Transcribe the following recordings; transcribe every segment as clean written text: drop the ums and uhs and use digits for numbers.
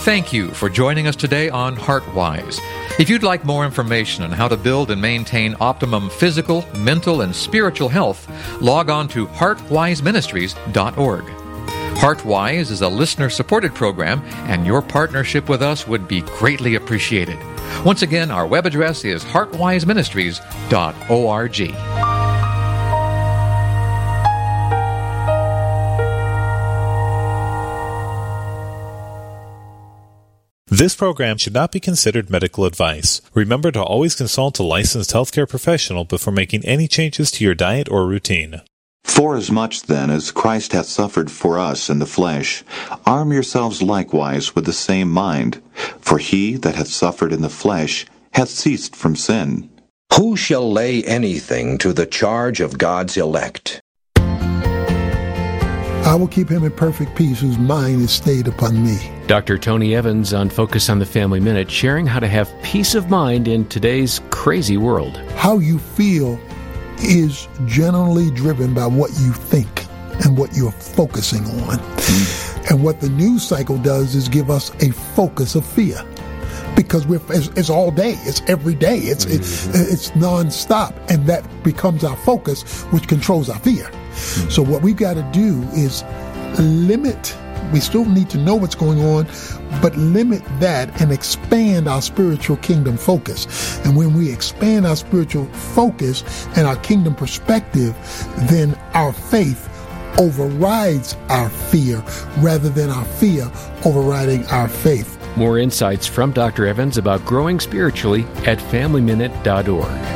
Thank you for joining us today on HeartWise. If you'd like more information on how to build and maintain optimum physical, mental, and spiritual health, log on to heartwiseministries.org. HeartWise is a listener-supported program, and your partnership with us would be greatly appreciated. Once again, our web address is heartwiseministries.org. This program should not be considered medical advice. Remember to always consult a licensed healthcare professional before making any changes to your diet or routine. Forasmuch then as Christ hath suffered for us in the flesh, arm yourselves likewise with the same mind. For he that hath suffered in the flesh hath ceased from sin. Who shall lay anything to the charge of God's elect? I will keep him in perfect peace whose mind is stayed upon me. Dr. Tony Evans on Focus on the Family Minute, sharing how to have peace of mind in today's crazy world. How you feel is generally driven by what you think and what you're focusing on. And what the news cycle does is give us a focus of fear. Because it's all day, it's every day, it's nonstop, and that becomes our focus, which controls our fear. So what we've got to do is limit. We still need to know what's going on, but limit that and expand our spiritual kingdom focus. And when we expand our spiritual focus and our kingdom perspective, then our faith overrides our fear rather than our fear overriding our faith. More insights from Dr. Evans about growing spiritually at FamilyMinute.org.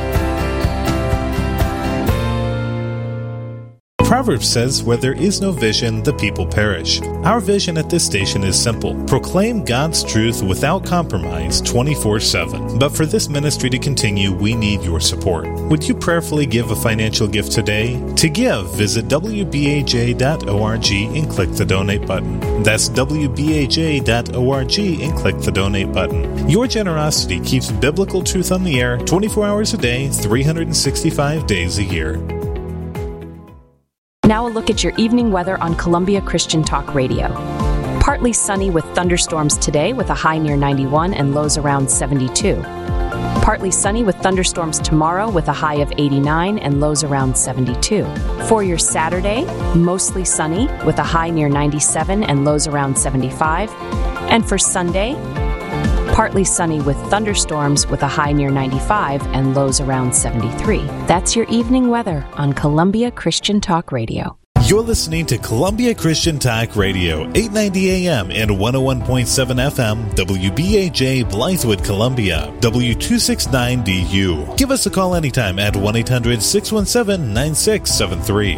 Proverbs says, where there is no vision, the people perish. Our vision at this station is simple. Proclaim God's truth without compromise 24/7. But for this ministry to continue, we need your support. Would you prayerfully give a financial gift today? To give, visit WBAJ.org and click the donate button. That's WBAJ.org and click the donate button. Your generosity keeps biblical truth on the air 24 hours a day, 365 days a year. Now a look at your evening weather on Columbia Christian Talk Radio. Partly sunny with thunderstorms today with a high near 91 and lows around 72. Partly sunny with thunderstorms tomorrow with a high of 89 and lows around 72. For your Saturday, mostly sunny with a high near 97 and lows around 75. And for Sunday, partly sunny with thunderstorms with a high near 95 and lows around 73. That's your evening weather on Columbia Christian Talk Radio. You're listening to Columbia Christian Talk Radio, 890 AM and 101.7 FM, WBAJ Blythewood, Columbia, W269DU. Give us a call anytime at 1-800-617-9673.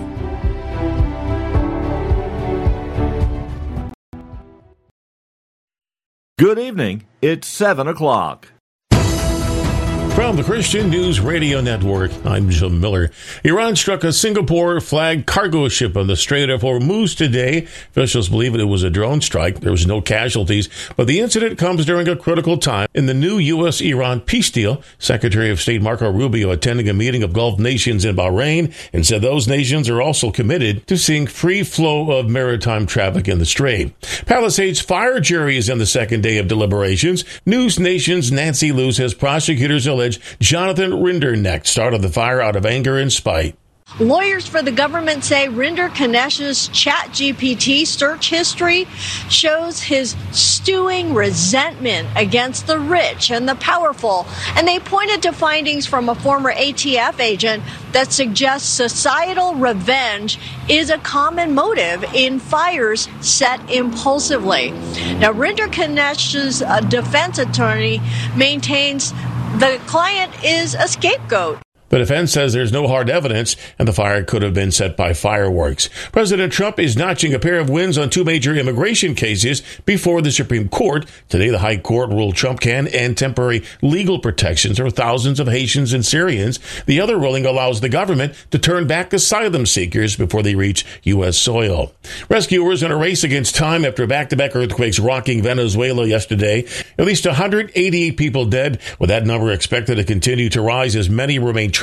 Good evening. It's 7 o'clock. From the Christian News Radio Network, I'm Jim Miller. Iran struck a Singapore-flagged cargo ship on the Strait of Hormuz today. Officials believe it was a drone strike. There was no casualties, but the incident comes during a critical time in the new U.S.-Iran peace deal. Secretary of State Marco Rubio attending a meeting of Gulf nations in Bahrain and said those nations are also committed to seeing free flow of maritime traffic in the Strait. Palisades fire jury is in the second day of deliberations. News Nation's Nancy Liu says prosecutors allege Jonathan Rinderknecht started the fire out of anger and spite. Lawyers for the government say Rinder Kanesh's ChatGPT search history shows his stewing resentment against the rich and the powerful, and they pointed to findings from a former ATF agent that suggests societal revenge is a common motive in fires set impulsively. Now, Rinder Kanesh's defense attorney maintains the client is a scapegoat. The defense says there's no hard evidence and the fire could have been set by fireworks. President Trump is notching a pair of wins on two major immigration cases before the Supreme Court. Today, the High Court ruled Trump can end temporary legal protections for thousands of Haitians and Syrians. The other ruling allows the government to turn back asylum seekers before they reach U.S. soil. Rescuers in a race against time after back-to-back earthquakes rocking Venezuela yesterday. At least 188 people dead, with that number expected to continue to rise as many remain trapped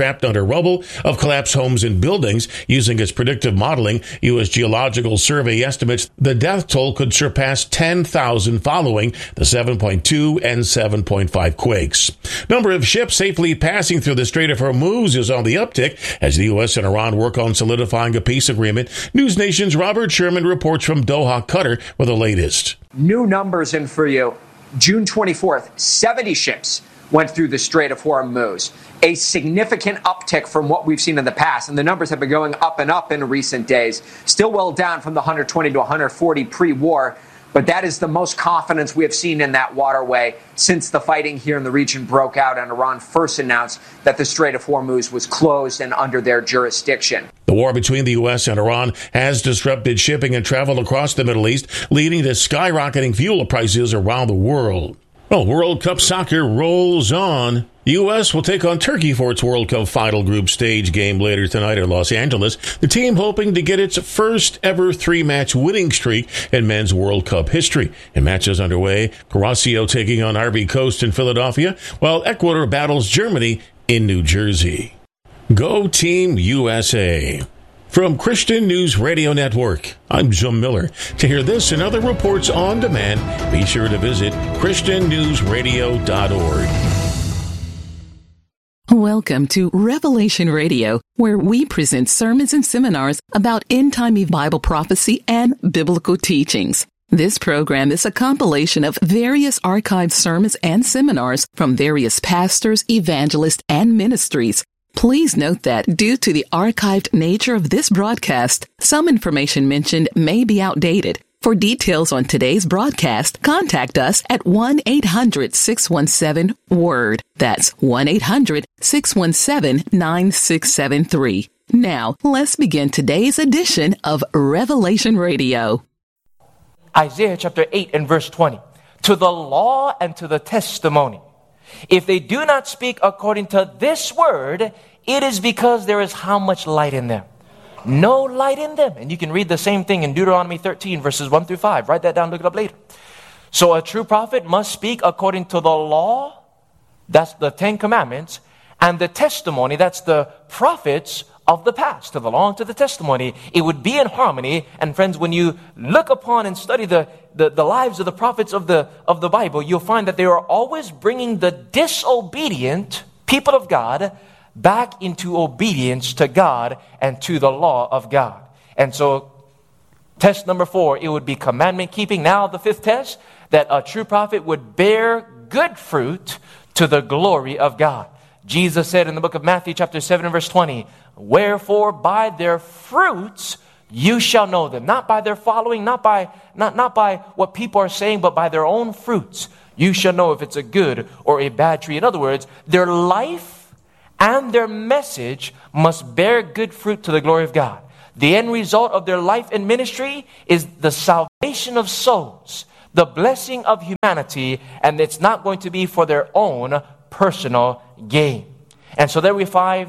trapped under rubble of collapsed homes and buildings. Using its predictive modeling, U.S. Geological Survey estimates the death toll could surpass 10,000 following the 7.2 and 7.5 quakes. Number of ships safely passing through the Strait of Hormuz is on the uptick as the U.S. and Iran work on solidifying a peace agreement. News Nation's Robert Sherman reports from Doha, Qatar, with the latest. New numbers in for you. June 24th, 70 ships went through the Strait of Hormuz, a significant uptick from what we've seen in the past. And the numbers have been going up and up in recent days, still well down from the 120 to 140 pre-war. But that is the most confidence we have seen in that waterway since the fighting here in the region broke out and Iran first announced that the Strait of Hormuz was closed and under their jurisdiction. The war between the U.S. and Iran has disrupted shipping and travel across the Middle East, leading to skyrocketing fuel prices around the world. Well, World Cup soccer rolls on. The U.S. will take on Turkey for its World Cup final group stage game later tonight in Los Angeles. The team hoping to get its first ever 3-match winning streak in men's World Cup history. And matches underway, Curaçao taking on Ivory Coast in Philadelphia, while Ecuador battles Germany in New Jersey. Go Team USA. From Christian News Radio Network, I'm Jim Miller. To hear this and other reports on demand, be sure to visit ChristianNewsRadio.org. Welcome to Revelation Radio, where we present sermons and seminars about end-time Bible prophecy and biblical teachings. This program is a compilation of various archived sermons and seminars from various pastors, evangelists, and ministries. Please note that due to the archived nature of this broadcast, some information mentioned may be outdated. For details on today's broadcast, contact us at 1-800-617-WORD. That's 1-800-617-9673. Now, let's begin today's edition of Revelation Radio. Isaiah chapter 8 and verse 20. To the law and to the testimony. If they do not speak according to this word, it is because there is how much light in them? No light in them. And you can read the same thing in Deuteronomy 13, verses 1 through 5. Write that down, look it up later. So a true prophet must speak according to the law, that's the 10 Commandments, and the testimony, that's the prophets of the past, to the law and to the testimony. It would be in harmony. And friends, when you look upon and study the lives of the prophets of the Bible, you'll find that they are always bringing the disobedient people of God back into obedience to God and to the law of God. And so test number 4, it would be commandment keeping. Now the 5th test, that a true prophet would bear good fruit to the glory of God. Jesus said in the book of Matthew chapter 7 and verse 20, wherefore by their fruits you shall know them. Not by their following, not by what people are saying, but by their own fruits. You shall know if it's a good or a bad tree. In other words, their life and their message must bear good fruit to the glory of God. The end result of their life and ministry is the salvation of souls, the blessing of humanity, and it's not going to be for their own personal gain. And so there we find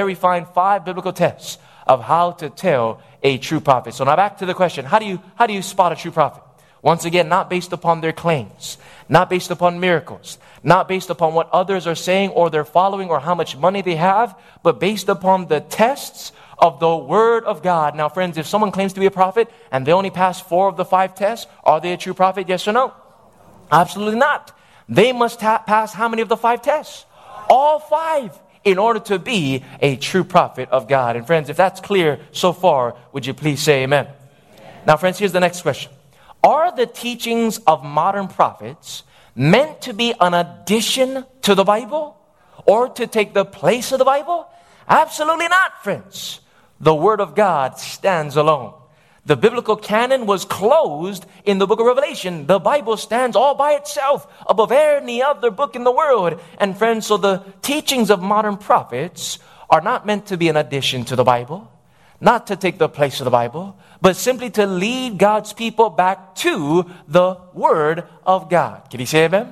5 biblical tests of how to tell a true prophet. So now back to the question, how do you spot a true prophet? Once again, not based upon their claims, not based upon miracles, not based upon what others are saying or they're following or how much money they have, but based upon the tests of the Word of God. Now, friends, if someone claims to be a prophet and they only pass 4 of the 5 tests, are they a true prophet? Yes or no? Absolutely not. They must pass how many of the 5 tests? All 5 in order to be a true prophet of God. And friends, if that's clear so far, would you please say amen? Now, friends, here's the next question. Are the teachings of modern prophets meant to be an addition to the Bible or to take the place of the Bible? Absolutely not, friends. The Word of God stands alone. The biblical canon was closed in the book of Revelation. The Bible stands all by itself above any other book in the world. And friends, so the teachings of modern prophets are not meant to be an addition to the Bible, not to take the place of the Bible, but simply to lead God's people back to the Word of God. Can you say amen?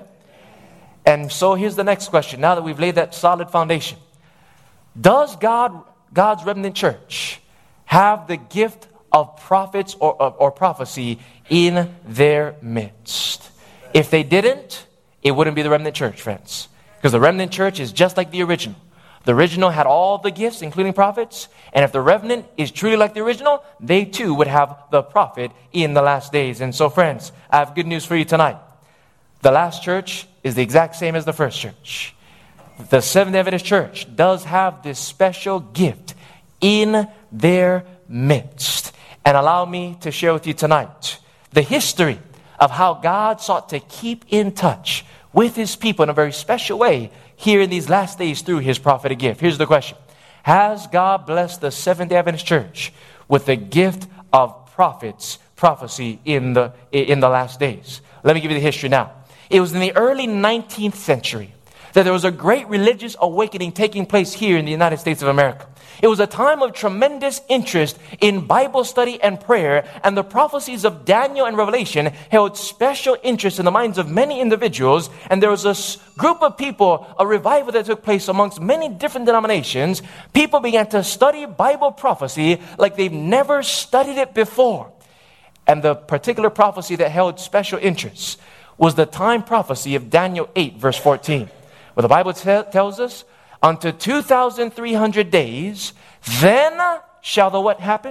And so here's the next question. Now that we've laid that solid foundation, does God's remnant church have the gift of prophets or prophecy in their midst? If they didn't, it wouldn't be the remnant church, friends. Because the remnant church is just like the original. The original had all the gifts, including prophets. And if the remnant is truly like the original, they too would have the prophet in the last days. And so, friends, I have good news for you tonight. The last church is the exact same as the first church. The Seventh-day Adventist Church does have this special gift in their midst. And allow me to share with you tonight the history of how God sought to keep in touch with His people in a very special way here in these last days through His prophetic gift. Here's the question. Has God blessed the Seventh-day Adventist Church with the gift of prophecy in the last days? Let me give you the history now. It was in the early 19th century that there was a great religious awakening taking place here in the United States of America. It was a time of tremendous interest in Bible study and prayer, and the prophecies of Daniel and Revelation held special interest in the minds of many individuals. And there was a group of people, a revival that took place amongst many different denominations. People began to study Bible prophecy like they've never studied it before. And the particular prophecy that held special interest was the time prophecy of Daniel 8, verse 14. Where the Bible tells us, unto 2,300 days, then shall the what happen?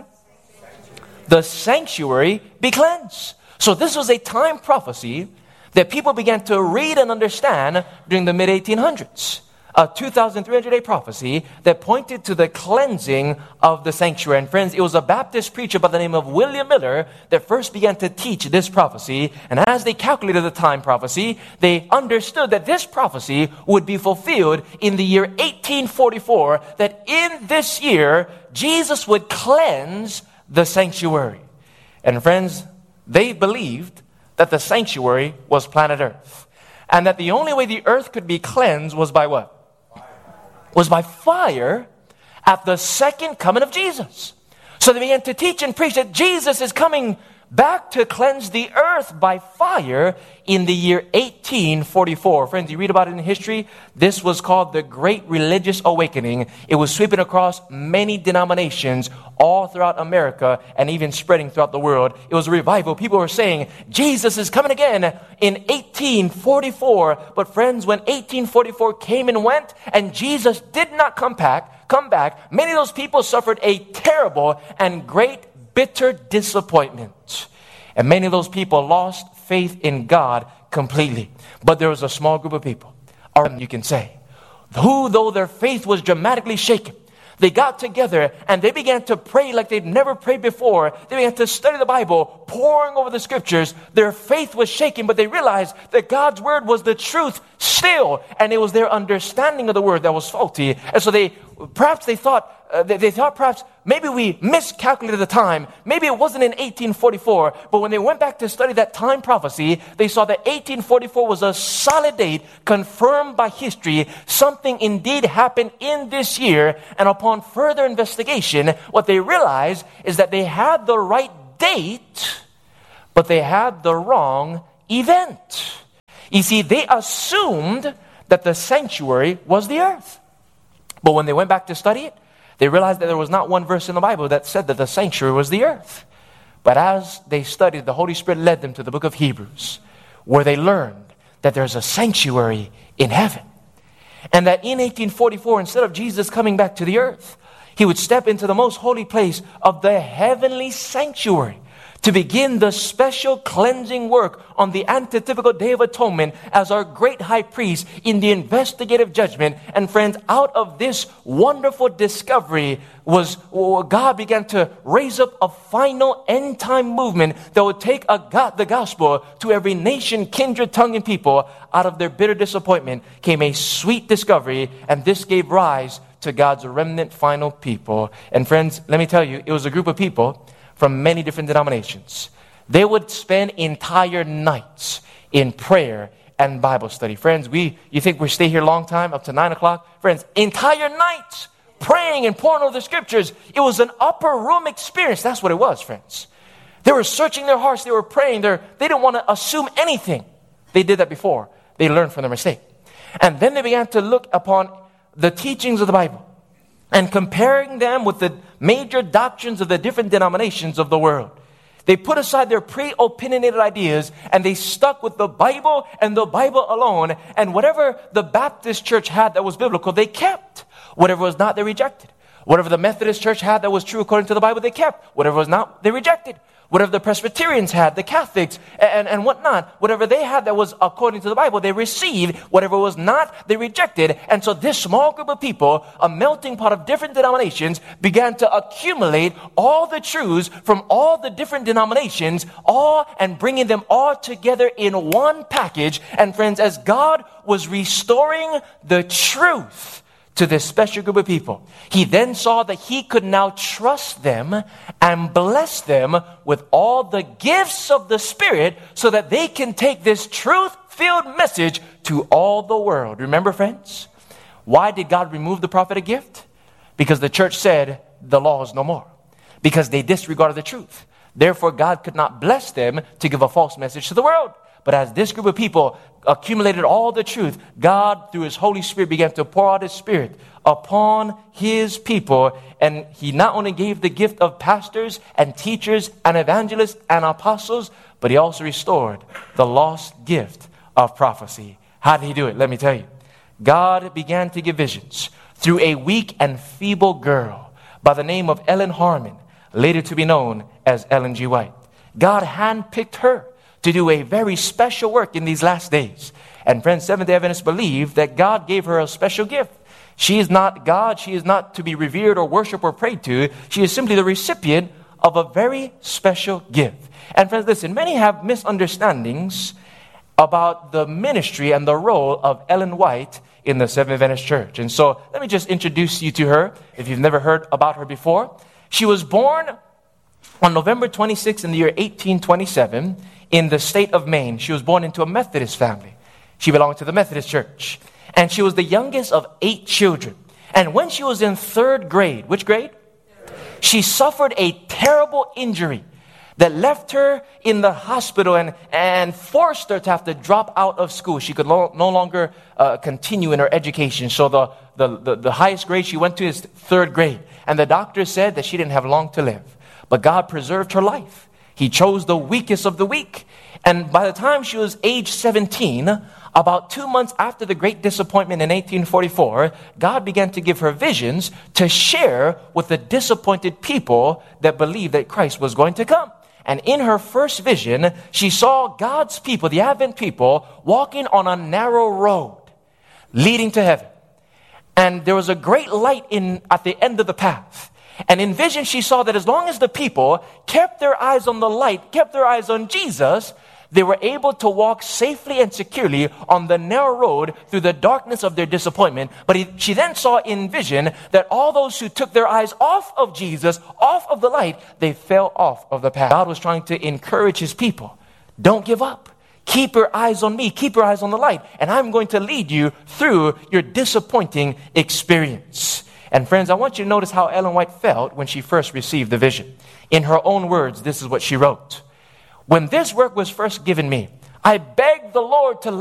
The sanctuary be cleansed. So this was a time prophecy that people began to read and understand during the mid-1800s. A 2,300-day prophecy that pointed to the cleansing of the sanctuary. And friends, it was a Baptist preacher by the name of William Miller that first began to teach this prophecy. And as they calculated the time prophecy, they understood that this prophecy would be fulfilled in the year 1844, that in this year, Jesus would cleanse the sanctuary. And friends, they believed that the sanctuary was planet Earth. And that the only way the earth could be cleansed was by what? Was by fire at the second coming of Jesus. So they began to teach and preach that Jesus is coming back to cleanse the earth by fire in the year 1844. Friends, you read about it in history. This was called the Great Religious Awakening. It was sweeping across many denominations all throughout America and even spreading throughout the world. It was a revival. People were saying, Jesus is coming again in 1844. But friends, when 1844 came and went and Jesus did not come back, many of those people suffered a terrible and great bitter disappointment. And many of those people lost faith in God completely. But there was a small group of people, or you can say, who, though their faith was dramatically shaken, they got together and they began to pray like they'd never prayed before. They began to study the Bible, poring over the scriptures. Their faith was shaken, but they realized that God's word was the truth still. And it was their understanding of the word that was faulty. And so they thought perhaps maybe we miscalculated the time. Maybe it wasn't in 1844. But when they went back to study that time prophecy, they saw that 1844 was a solid date confirmed by history. Something indeed happened in this year. And upon further investigation, what they realized is that they had the right date, but they had the wrong event. You see, they assumed that the sanctuary was the earth. But when they went back to study it, they realized that there was not one verse in the Bible that said that the sanctuary was the earth. But as they studied, the Holy Spirit led them to the book of Hebrews, where they learned that there's a sanctuary in heaven. And that in 1844, instead of Jesus coming back to the earth, He would step into the most holy place of the heavenly sanctuary to begin the special cleansing work on the antitypical Day of Atonement as our great high priest in the investigative judgment. And friends, out of this wonderful discovery God began to raise up a final end time movement that would take the gospel to every nation, kindred, tongue, and people. Out of their bitter disappointment came a sweet discovery, and this gave rise to God's remnant final people. And friends, let me tell you, it was a group of people from many different denominations. They would spend entire nights in prayer and Bible study. Friends, you think we stay here a long time, up to 9 o'clock? Friends, entire nights praying and pouring over the scriptures. It was an upper room experience. That's what it was, friends. They were searching their hearts. They were praying. They didn't want to assume anything. They did that before. They learned from their mistake. And then they began to look upon the teachings of the Bible and comparing them with the major doctrines of the different denominations of the world. They put aside their pre-opinionated ideas and they stuck with the Bible and the Bible alone. And whatever the Baptist church had that was biblical, they kept. Whatever was not, they rejected. Whatever the Methodist Church had that was true according to the Bible, they kept. Whatever was not, they rejected. Whatever the Presbyterians had, the Catholics, and whatnot, whatever they had that was according to the Bible, they received. Whatever was not, they rejected. And so this small group of people, a melting pot of different denominations, began to accumulate all the truths from all the different denominations, and bringing them all together in one package. And friends, as God was restoring the truth to this special group of people, he then saw that he could now trust them and bless them with all the gifts of the Spirit so that they can take this truth-filled message to all the world. Remember, friends, why did God remove the prophetic gift? Because the church said the law is no more. Because they disregarded the truth. Therefore, God could not bless them to give a false message to the world. But as this group of people accumulated all the truth, God, through his Holy Spirit, began to pour out his Spirit upon his people. And he not only gave the gift of pastors and teachers and evangelists and apostles, but he also restored the lost gift of prophecy. How did he do it? Let me tell you. God began to give visions through a weak and feeble girl by the name of Ellen Harmon, later to be known as Ellen G. White. God handpicked her to do a very special work in these last days. And friends, Seventh-day Adventists believe that God gave her a special gift. She is not God. She is not to be revered or worshiped or prayed to. She is simply the recipient of a very special gift. And friends, listen, many have misunderstandings about the ministry and the role of Ellen White in the Seventh-day Adventist Church. And so let me just introduce you to her if you've never heard about her before. She was born on November 26 in the year 1827 in the state of Maine. She was born into a Methodist family. She belonged to the Methodist Church. And she was the youngest of 8 children. And when she was in 3rd grade, which grade? She suffered a terrible injury that left her in the hospital and forced her to have to drop out of school. She could no longer continue in her education. So the highest grade she went to is 3rd grade. And the doctor said that she didn't have long to live. But God preserved her life. He chose the weakest of the weak. And by the time she was age 17, about 2 months after the great disappointment in 1844, God began to give her visions to share with the disappointed people that believed that Christ was going to come. And in her first vision, she saw God's people, the Advent people, walking on a narrow road leading to heaven. And there was a great light at the end of the path. And in vision, she saw that as long as the people kept their eyes on the light, kept their eyes on Jesus, they were able to walk safely and securely on the narrow road through the darkness of their disappointment. But she then saw in vision that all those who took their eyes off of Jesus, off of the light, they fell off of the path. God was trying to encourage his people. Don't give up. Keep your eyes on me. Keep your eyes on the light. And I'm going to lead you through your disappointing experience. And friends, I want you to notice how Ellen White felt when she first received the vision. In her own words, this is what she wrote. When this work was first given me, I begged the Lord to